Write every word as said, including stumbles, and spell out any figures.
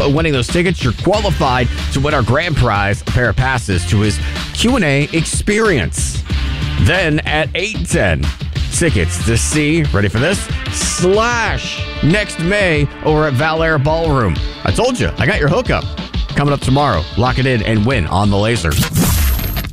winning those tickets, you're qualified to win our grand prize, a pair of passes to his Q and A experience. Then at eight ten, tickets to see, ready for this, Slash next May over at Valair Ballroom. I told you, I got your hookup. Coming up tomorrow, lock it in and win on the laser.